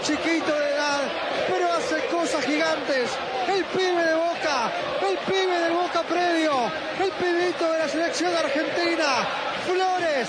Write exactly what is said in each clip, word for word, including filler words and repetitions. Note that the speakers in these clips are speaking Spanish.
chiquito de edad, pero hace cosas gigantes. El pibe de Boca, el pibe del Boca Predio, el pibito de la selección argentina, Flores,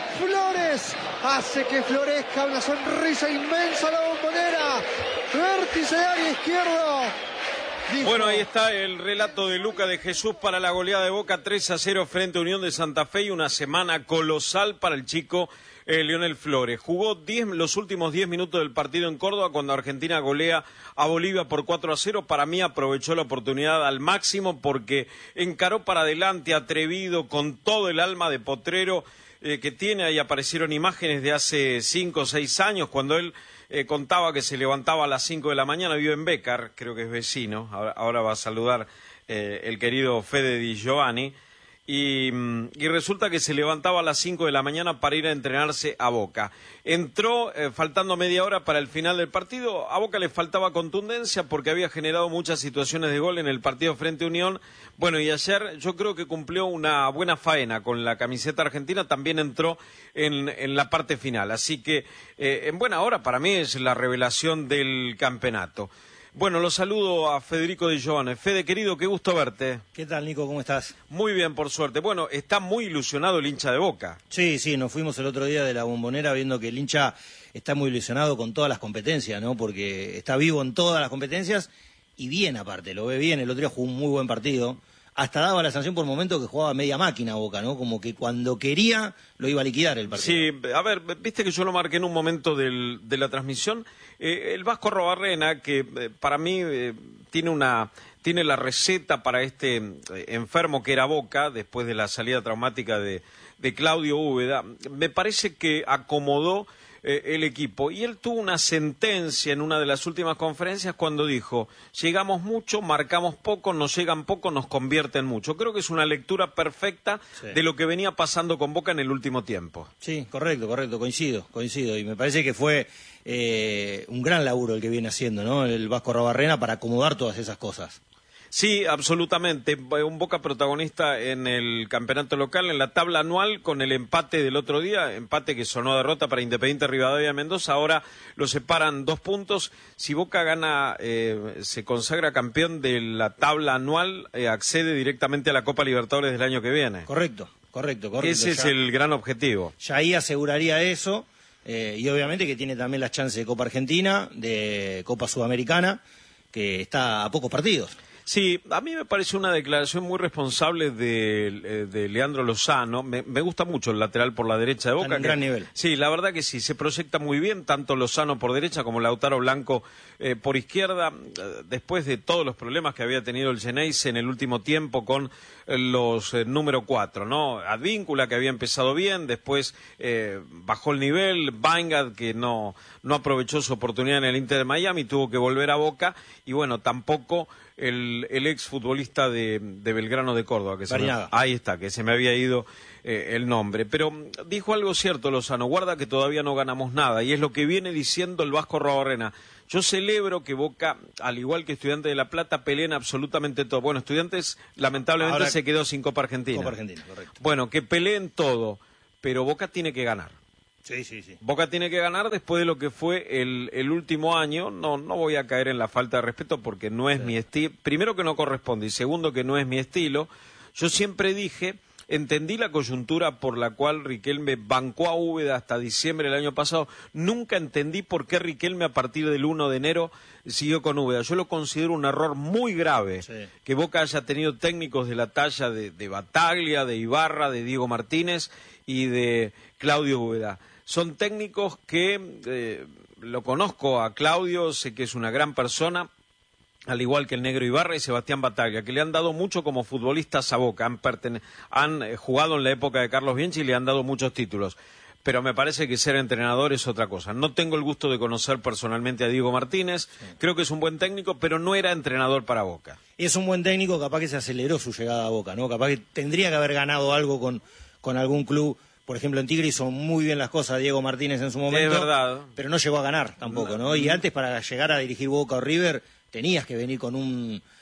Flores, hace que florezca una sonrisa inmensa a la Bombonera, vértice de área izquierdo. Dijo. Bueno, ahí está el relato de Luca de Jesús para la goleada de Boca tres a cero frente a Unión de Santa Fe y una semana colosal para el chico eh, Lionel Flores. Jugó diez, los últimos diez minutos del partido en Córdoba cuando Argentina golea a Bolivia por cuatro a cero. Para mí aprovechó la oportunidad al máximo porque encaró para adelante, atrevido, con todo el alma de potrero eh, que tiene. Ahí aparecieron imágenes de hace cinco o seis años cuando él Eh, contaba que se levantaba a las cinco de la mañana, vive en Bécar, creo que es vecino, ahora, ahora va a saludar eh, el querido Fede Di Giovanni, y, y resulta que se levantaba a las cinco de la mañana para ir a entrenarse a Boca. Entró eh, faltando media hora para el final del partido, a Boca le faltaba contundencia porque había generado muchas situaciones de gol en el partido frente a Unión. Bueno, y ayer yo creo que cumplió una buena faena con la camiseta argentina, también entró en, en la parte final, así que eh, en buena hora para mí es la revelación del campeonato. Bueno, lo saludo a Federico Di Giovanni. Fede, querido, qué gusto verte. ¿Qué tal, Nico? ¿Cómo estás? Muy bien, por suerte. Bueno, está muy ilusionado el hincha de Boca. Sí, sí, nos fuimos el otro día de la Bombonera viendo que el hincha está muy ilusionado con todas las competencias, ¿no? Porque está vivo en todas las competencias y bien aparte, lo ve bien. El otro día jugó un muy buen partido. Hasta daba la sensación por momentos que jugaba media máquina Boca, ¿no? Como que cuando quería lo iba a liquidar el partido. Sí, a ver, viste que yo lo marqué en un momento del, de la transmisión. Eh, el Vasco Arrobarrena, que eh, para mí eh, tiene una tiene la receta para este eh, enfermo que era Boca, después de la salida traumática de, de Claudio Úbeda, me parece que acomodó Eh, el equipo, y él tuvo una sentencia en una de las últimas conferencias cuando dijo: llegamos mucho, marcamos poco, nos llegan poco, nos convierten mucho. Creo que es una lectura perfecta sí. de lo que venía pasando con Boca en el último tiempo. Sí, correcto, correcto, coincido, coincido, y me parece que fue eh, un gran laburo el que viene haciendo, ¿no? El Vasco Arrobarrena para acomodar todas esas cosas. Sí, absolutamente. Un Boca protagonista en el campeonato local, en la tabla anual, con el empate del otro día, empate que sonó derrota para Independiente Rivadavia de Mendoza. Ahora lo separan dos puntos. Si Boca gana, eh, se consagra campeón de la tabla anual, eh, accede directamente a la Copa Libertadores del año que viene. Correcto, correcto, correcto. Ese ya, es el gran objetivo. Ya ahí aseguraría eso, eh, y obviamente que tiene también las chances de Copa Argentina, de Copa Sudamericana, que está a pocos partidos. Sí, a mí me parece una declaración muy responsable de, de Leandro Lozano. Me, me gusta mucho el lateral por la derecha de Boca. En un gran nivel. Sí, la verdad que sí, se proyecta muy bien, tanto Lozano por derecha como Lautaro Blanco eh, por izquierda. Después de todos los problemas que había tenido el Geneise en el último tiempo con los eh, número cuatro, ¿no? Advíncula, que había empezado bien, después eh, bajó el nivel, Weingart, que no, no aprovechó su oportunidad en el Inter de Miami, tuvo que volver a Boca, y bueno, tampoco el, el ex futbolista de, de Belgrano de Córdoba, que se me, ahí está, que se me había ido eh, el nombre, pero dijo algo cierto Lozano: guarda que todavía no ganamos nada, y es lo que viene diciendo el Vasco Arrobarrena. Yo celebro que Boca, al igual que Estudiantes de La Plata, peleen absolutamente todo. Bueno, Estudiantes lamentablemente Ahora, se quedó sin Copa Argentina. Copa Argentina, correcto. Bueno, que peleen todo, pero Boca tiene que ganar. Sí, sí, sí. Boca tiene que ganar después de lo que fue el, el último año. No, no voy a caer en la falta de respeto porque no es sí. mi estilo. Primero, que no corresponde, y segundo, que no es mi estilo. Yo siempre dije, entendí la coyuntura por la cual Riquelme bancó a Úbeda hasta diciembre del año pasado. Nunca entendí por qué Riquelme a partir del uno de enero siguió con Úbeda. Yo lo considero un error muy grave, sí. que Boca haya tenido técnicos de la talla de, de Bataglia, de Ibarra, de Diego Martínez y de Claudio Úbeda. Son técnicos que eh, lo conozco a Claudio, sé que es una gran persona, al igual que el Negro Ibarra y Sebastián Bataglia, que le han dado mucho como futbolistas a Boca, han, pertene- han eh, jugado en la época de Carlos Bianchi y le han dado muchos títulos. Pero me parece que ser entrenador es otra cosa. No tengo el gusto de conocer personalmente a Diego Martínez, sí. creo que es un buen técnico, pero no era entrenador para Boca. Y es un buen técnico, capaz que se aceleró su llegada a Boca, ¿no? Capaz que tendría que haber ganado algo con, con algún club. Por ejemplo, en Tigre hizo muy bien las cosas Diego Martínez en su momento, es verdad. pero no llegó a ganar tampoco, ¿no? Y antes, para llegar a dirigir Boca o River, tenías que venir con un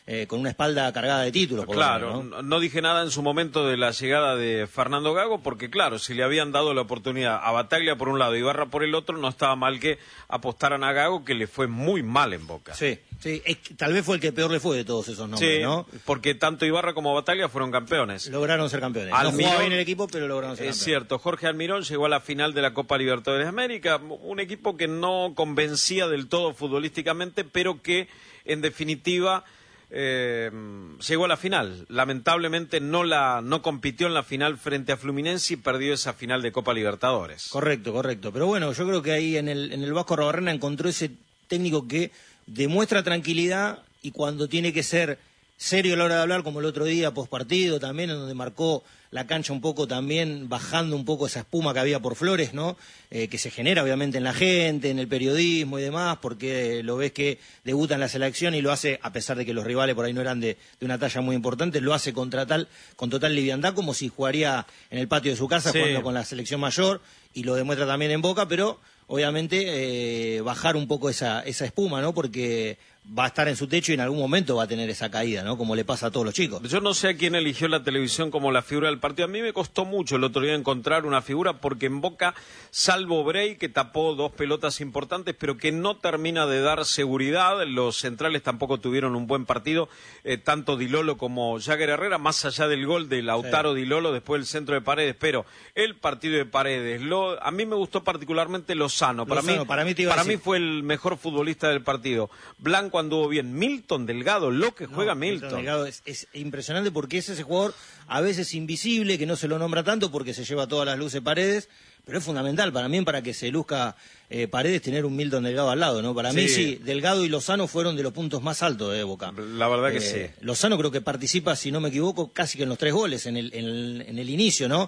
eh, con una espalda cargada de títulos. Por Claro, lo menos, ¿no? no dije nada en su momento de la llegada de Fernando Gago, porque claro, si le habían dado la oportunidad a Bataglia por un lado y Ibarra por el otro, no estaba mal que apostaran a Gago, que le fue muy mal en Boca. Sí, sí, es que tal vez fue el que peor le fue de todos esos nombres, Sí, ¿no? porque tanto Ibarra como Bataglia fueron campeones. Lograron ser campeones. Almirón, no jugaba bien el equipo, pero lograron ser es campeones. cierto, Jorge Almirón llegó a la final de la Copa Libertadores de América, un equipo que no convencía del todo futbolísticamente, pero que en definitiva eh, llegó a la final. Lamentablemente no la no compitió en la final frente a Fluminense y perdió esa final de Copa Libertadores. Correcto, correcto. Pero bueno, yo creo que ahí en el, en el Vasco Arruabarrena encontró ese técnico que demuestra tranquilidad y cuando tiene que ser serio a la hora de hablar, como el otro día, post partido también, en donde marcó la cancha un poco también, bajando un poco esa espuma que había por Flores, ¿no? Eh, que se genera obviamente en la gente, en el periodismo y demás, porque lo ves que debuta en la selección y lo hace, a pesar de que los rivales por ahí no eran de, de una talla muy importante, lo hace contra tal, con total liviandad, como si jugaría en el patio de su casa, Sí. jugando con la selección mayor, y lo demuestra también en Boca, pero obviamente eh, bajar un poco esa, esa espuma, ¿no? Porque va a estar en su techo y en algún momento va a tener esa caída, ¿no? Como le pasa a todos los chicos. Yo no sé a quién eligió la televisión como la figura del partido. A mí me costó mucho el otro día encontrar una figura porque en Boca, salvo Bray, que tapó dos pelotas importantes, pero que no termina de dar seguridad. Los centrales tampoco tuvieron un buen partido, eh, tanto Di Lolo como Jagger Herrera, más allá del gol de Lautaro Sí. Di Lolo, después el centro de Paredes. Pero el partido de Paredes, lo, a mí me gustó particularmente Lozano. Para Lozano, mí, para mí te iba a para decir. mí fue el mejor futbolista del partido. Blanco anduvo bien. Milton Delgado, lo que juega No, Milton. Delgado es, es impresionante porque es ese jugador a veces invisible, que no se lo nombra tanto porque se lleva todas las luces Paredes, pero es fundamental para mí, para que se luzca eh, Paredes, tener un Milton Delgado al lado, ¿no? Para Sí. mí sí, Delgado y Lozano fueron de los puntos más altos de Boca. La verdad que Eh, sí. Lozano creo que participa, si no me equivoco, casi que en los tres goles, en el, en el, en el inicio, ¿no?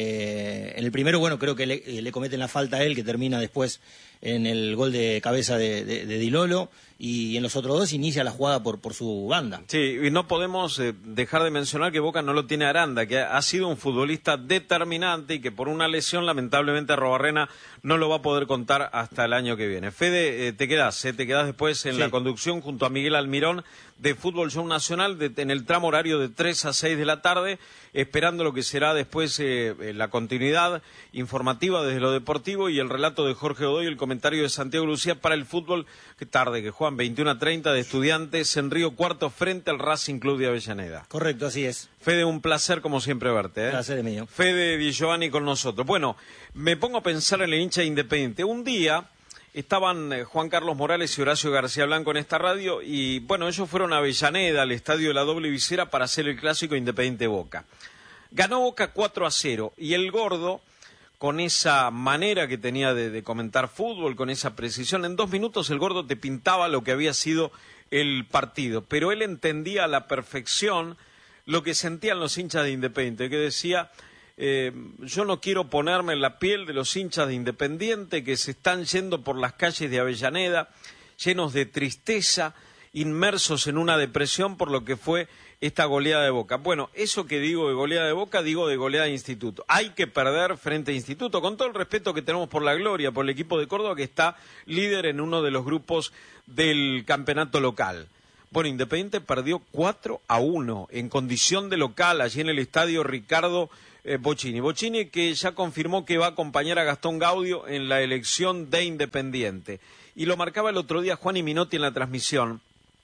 Eh, en el primero, bueno, creo que le, le cometen la falta a él, que termina después en el gol de cabeza de, de, de Di Lolo, y en los otros dos inicia la jugada por, por su banda. Sí, y no podemos eh, dejar de mencionar que Boca no lo tiene Aranda, que ha, ha sido un futbolista determinante y que por una lesión lamentablemente Arruabarrena no lo va a poder contar hasta el año que viene. Fede, eh, te quedás, eh, te quedás después en Sí. la conducción junto a Miguel Almirón de Fútbol Show Nacional de, en el tramo horario de tres a seis de la tarde, esperando lo que será después eh, eh, la continuidad informativa desde lo deportivo y el relato de Jorge Godoy y el comentario de Santiago Lucía para el fútbol, que tarde, que juegan veintiuno a treinta de Estudiantes en Río Cuarto frente al Racing Club de Avellaneda. Correcto, así es. Fede, un placer como siempre verte. ¿eh? Placer es mío. Fede Di Giovanni con nosotros. Bueno, me pongo a pensar en el hincha Independiente. Un día estaban eh, Juan Carlos Morales y Horacio García Blanco en esta radio y, bueno, ellos fueron a Avellaneda, al estadio de la Doble Visera, para hacer el clásico Independiente Boca. Ganó Boca cuatro a cero y el Gordo, con esa manera que tenía de, de comentar fútbol, con esa precisión, en dos minutos el Gordo te pintaba lo que había sido el partido, pero él entendía a la perfección lo que sentían los hinchas de Independiente, que decía, eh, yo no quiero ponerme en la piel de los hinchas de Independiente que se están yendo por las calles de Avellaneda llenos de tristeza, inmersos en una depresión por lo que fue esta goleada de Boca. Bueno, eso que digo de goleada de Boca, digo de goleada de Instituto. Hay que perder frente a Instituto, con todo el respeto que tenemos por la Gloria, por el equipo de Córdoba, que está líder en uno de los grupos del campeonato local. Bueno, Independiente perdió cuatro a uno en condición de local, allí en el estadio Ricardo eh, Bocchini. Bocchini que ya confirmó que va a acompañar a Gastón Gaudio en la elección de Independiente. Y lo marcaba el otro día Juan y Minotti en la transmisión.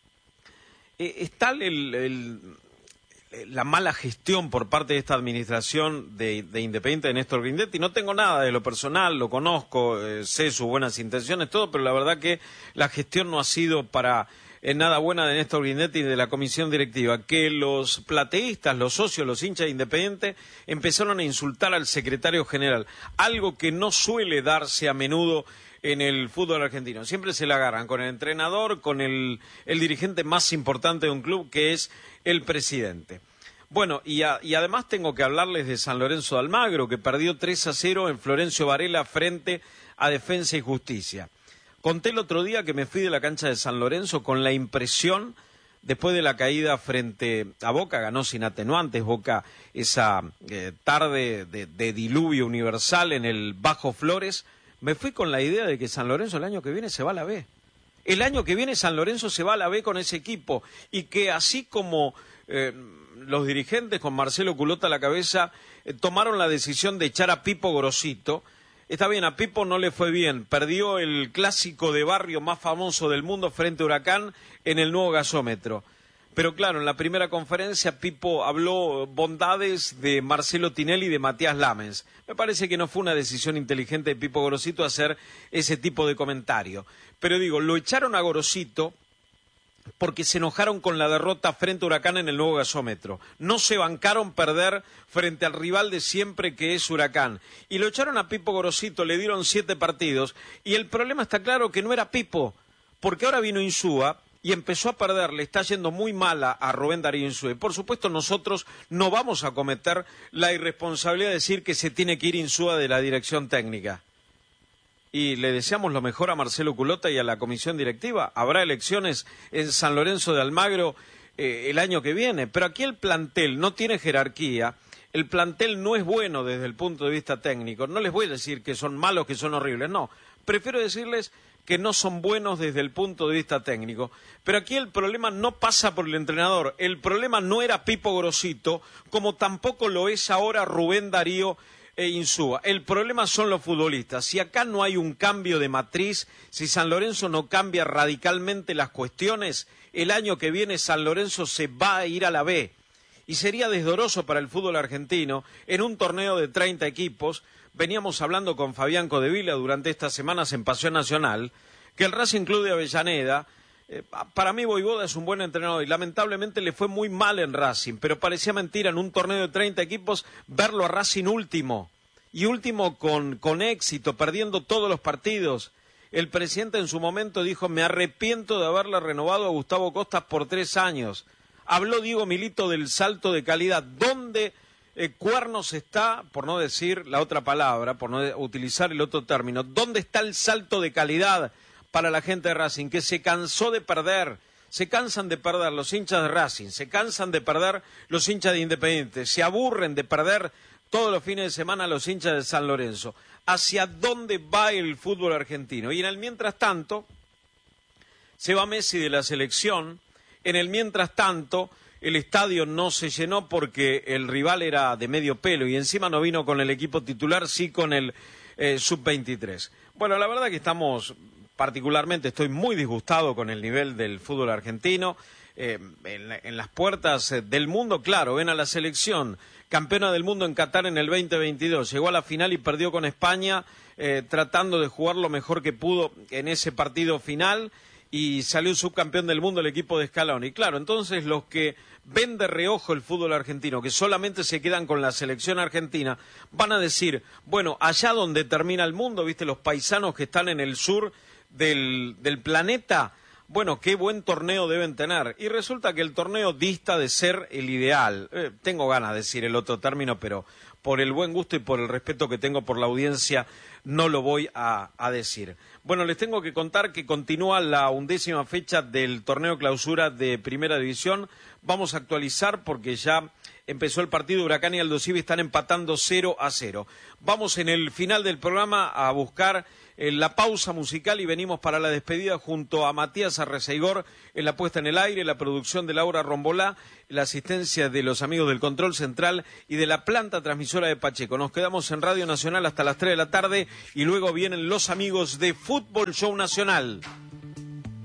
Eh, es tal el, el, la mala gestión por parte de esta administración de, de Independiente de Néstor Grindetti. No tengo nada de lo personal, lo conozco, eh, sé sus buenas intenciones, todo, pero la verdad que la gestión no ha sido para eh, nada buena de Néstor Grindetti y de la comisión directiva. Que los plateístas, los socios, los hinchas de Independiente empezaron a insultar al secretario general, algo que no suele darse a menudo en el fútbol argentino. Siempre se la agarran con el entrenador, con el, el dirigente más importante de un club, que es el presidente. Bueno, y, a, y además tengo que hablarles de San Lorenzo de Almagro, que perdió tres a cero en Florencio Varela frente a Defensa y Justicia. Conté el otro día que me fui de la cancha de San Lorenzo con la impresión, después de la caída frente a Boca, ganó sin atenuantes Boca esa eh, tarde de, de diluvio universal en el Bajo Flores. Me fui con la idea de que San Lorenzo el año que viene se va a la B. El año que viene San Lorenzo se va a la B con ese equipo y que así como eh, los dirigentes con Marcelo Culota a la cabeza eh, tomaron la decisión de echar a Pipo Gorosito. Está bien, a Pipo no le fue bien, perdió el clásico de barrio más famoso del mundo frente a Huracán en el nuevo gasómetro. Pero claro, en la primera conferencia Pipo habló bondades de Marcelo Tinelli y de Matías Lamens. Me parece que no fue una decisión inteligente de Pipo Gorosito hacer ese tipo de comentario. Pero digo, lo echaron a Gorosito porque se enojaron con la derrota frente a Huracán en el nuevo gasómetro. No se bancaron perder frente al rival de siempre que es Huracán. Y lo echaron a Pipo Gorosito, le dieron siete partidos. Y el problema está claro que no era Pipo, porque ahora vino Insúa y empezó a perder, le está yendo muy mala a Rubén Darío Insúa. Y por supuesto nosotros no vamos a cometer la irresponsabilidad de decir que se tiene que ir Insúa de la dirección técnica. Y le deseamos lo mejor a Marcelo Culota y a la comisión directiva. Habrá elecciones en San Lorenzo de Almagro eh, el año que viene, pero aquí el plantel no tiene jerarquía, el plantel no es bueno desde el punto de vista técnico. No les voy a decir que son malos, que son horribles, no. Prefiero decirles que no son buenos desde el punto de vista técnico. Pero aquí el problema no pasa por el entrenador. El problema no era Pipo Gorosito, como tampoco lo es ahora Rubén Darío e Insúa. El problema son los futbolistas. Si acá no hay un cambio de matriz, si San Lorenzo no cambia radicalmente las cuestiones, el año que viene San Lorenzo se va a ir a la B. Y sería desdoroso para el fútbol argentino, en un torneo de treinta equipos, veníamos hablando con Fabián Codevila durante estas semanas en Pasión Nacional, que el Racing Club de Avellaneda, eh, para mí Voivoda es un buen entrenador y lamentablemente le fue muy mal en Racing, pero parecía mentira en un torneo de treinta equipos verlo a Racing último, y último con, con éxito, perdiendo todos los partidos. El presidente en su momento dijo, me arrepiento de haberle renovado a Gustavo Costas por tres años. Habló Diego Milito del salto de calidad. ¿Dónde eh, Cuernos está, por no decir la otra palabra, por no utilizar el otro término, dónde está el salto de calidad para la gente de Racing, que se cansó de perder? Se cansan de perder los hinchas de Racing, se cansan de perder los hinchas de Independiente, se aburren de perder todos los fines de semana los hinchas de San Lorenzo. ¿Hacia dónde va el fútbol argentino? Y en el mientras tanto, se va Messi de la selección. En el mientras tanto, el estadio no se llenó porque el rival era de medio pelo y encima no vino con el equipo titular, sí con el eh, sub veintitrés. Bueno, la verdad que estamos, particularmente estoy muy disgustado con el nivel del fútbol argentino. Eh, en, en las puertas del mundo, claro, ven a la selección campeona del mundo en Qatar en el veinte veintidós, llegó a la final y perdió con España, eh, tratando de jugar lo mejor que pudo en ese partido final, y salió subcampeón del mundo el equipo de Scaloni. Y claro, entonces los que ven de reojo el fútbol argentino, que solamente se quedan con la selección argentina, van a decir, bueno, allá donde termina el mundo, viste, los paisanos que están en el sur del, del planeta, bueno, qué buen torneo deben tener. Y resulta que el torneo dista de ser el ideal. Eh, tengo ganas de decir el otro término, pero por el buen gusto y por el respeto que tengo por la audiencia, no lo voy a, a decir. Bueno, les tengo que contar que continúa la undécima fecha del torneo clausura de Primera División. Vamos a actualizar porque ya empezó el partido. Huracán y Aldo Civi están empatando cero a cero. Vamos en el final del programa a buscar en la pausa musical y venimos para la despedida junto a Matías Arreceigor en la puesta en el aire, la producción de Laura Rombolá, la asistencia de los amigos del Control Central y de la planta transmisora de Pacheco. Nos quedamos en Radio Nacional hasta las tres de la tarde y luego vienen los amigos de Fútbol Show Nacional.